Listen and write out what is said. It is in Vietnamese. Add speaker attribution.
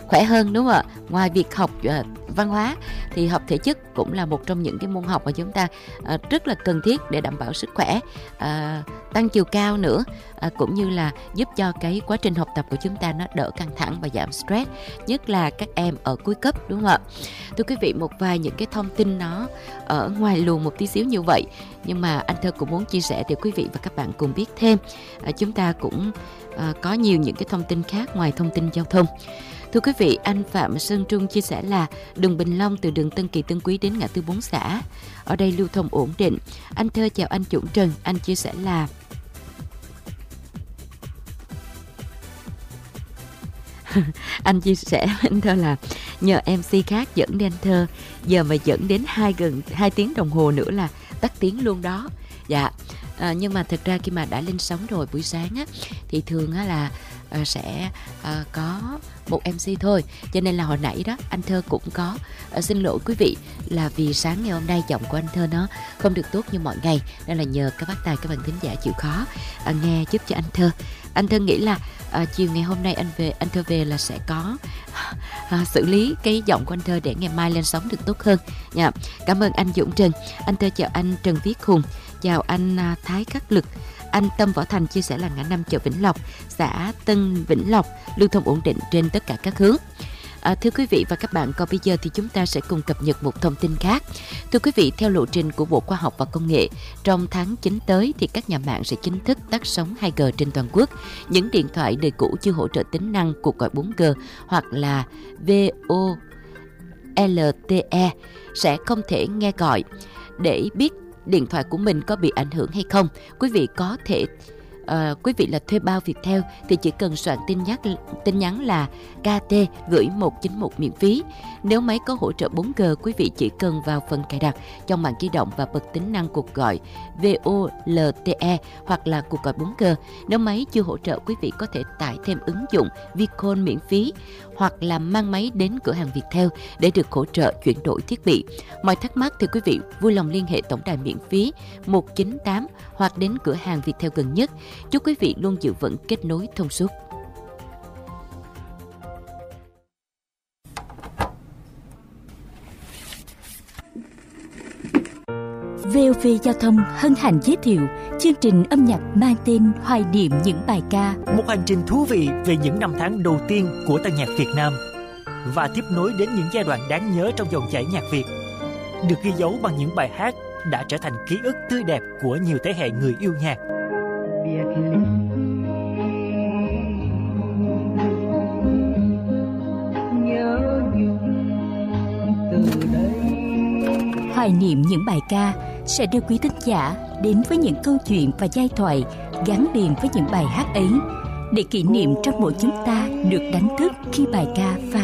Speaker 1: khỏe hơn, đúng không ạ? Ngoài việc học văn hóa thì học thể chất cũng là một trong những cái môn học mà chúng ta rất là cần thiết để đảm bảo sức khỏe, tăng chiều cao nữa, cũng như là giúp cho cái quá trình học tập của chúng ta nó đỡ căng thẳng và giảm stress, nhất là các em ở cuối cấp, đúng không ạ? Thưa quý vị, một vài những cái thông tin nó ở ngoài luồng một tí xíu như vậy, nhưng mà anh Thơ cũng muốn chia sẻ để quý vị và các bạn cùng biết thêm. Chúng ta cũng có nhiều những cái thông tin khác ngoài thông tin giao thông. Thưa quý vị, anh Phạm Sơn Trung chia sẻ là đường Bình Long từ đường Tân Kỳ Tân Quý đến ngã tư 4 xã, ở đây lưu thông ổn định. Anh Thơ chào anh Dũng Trần, anh chia sẻ là anh chia sẻ anh Thơ là nhờ MC khác dẫn đi anh Thơ, giờ mà dẫn đến gần 2 tiếng đồng hồ nữa là tắt tiếng luôn đó. Dạ. Nhưng mà thực ra khi mà đã lên sóng rồi buổi sáng á, thì thường á là sẽ có một MC thôi, cho nên là hồi nãy đó anh Thơ cũng có xin lỗi quý vị là vì sáng ngày hôm nay giọng của anh Thơ nó không được tốt như mọi ngày, nên là nhờ các bác tài, các bạn thính giả chịu khó nghe giúp cho anh Thơ. Anh Thơ nghĩ là chiều ngày hôm nay anh Thơ về là sẽ có xử lý cái giọng của anh Thơ để ngày mai lên sóng được tốt hơn nha. Cảm ơn anh Dũng Trần. Anh Thơ chào anh Trần Viết Hùng, chào anh Thái Khắc Lực. Anh Tâm Võ Thành chia sẻ là ngã 5 chợ Vĩnh Lộc, xã Tân Vĩnh Lộc lưu thông ổn định trên tất cả các hướng. Thưa quý vị và các bạn, còn bây giờ thì chúng ta sẽ cùng cập nhật một thông tin khác. Thưa quý vị, theo lộ trình của Bộ Khoa học và Công nghệ, trong tháng 9 tới thì các nhà mạng sẽ chính thức tắt sóng 2G trên toàn quốc. Những điện thoại đời cũ chưa hỗ trợ tính năng cuộc gọi 4G hoặc là VoLTE sẽ không thể nghe gọi. Để biết điện thoại của mình có bị ảnh hưởng hay không, quý vị có thể quý vị là thuê bao Viettel thì chỉ cần soạn tin nhắn là KT gửi 191 miễn phí. Nếu máy có hỗ trợ 4G, quý vị chỉ cần vào phần cài đặt trong mạng di động và bật tính năng cuộc gọi VoLTE hoặc là cuộc gọi 4G. Nếu máy chưa hỗ trợ, quý vị có thể tải thêm ứng dụng Vcall miễn phí hoặc là mang máy đến cửa hàng Viettel để được hỗ trợ chuyển đổi thiết bị. Mọi thắc mắc thì quý vị vui lòng liên hệ tổng đài miễn phí 198 hoặc đến cửa hàng Viettel gần nhất. Chúc quý vị luôn giữ vững kết nối thông suốt.
Speaker 2: VOV Giao thông hân hạnh giới thiệu chương trình âm nhạc mang tên Hoài niệm những bài ca.
Speaker 3: Một hành trình thú vị về những năm tháng đầu tiên của tân nhạc Việt Nam và tiếp nối đến những giai đoạn đáng nhớ trong dòng chảy nhạc Việt, được ghi dấu bằng những bài hát đã trở thành ký ức tươi đẹp của nhiều thế hệ người yêu nhạc.
Speaker 2: Hoài niệm những bài ca sẽ đưa quý thính giả đến với những câu chuyện và giai thoại gắn liền với những bài hát ấy, để kỷ niệm trong mỗi chúng ta được đánh thức khi bài ca vang